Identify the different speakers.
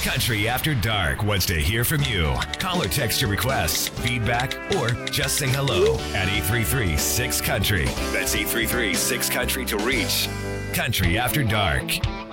Speaker 1: Country After Dark wants to hear from you. Call or text your requests, feedback, or just say hello at 833-6-COUNTRY. That's 833-6-COUNTRY to reach Country After Dark.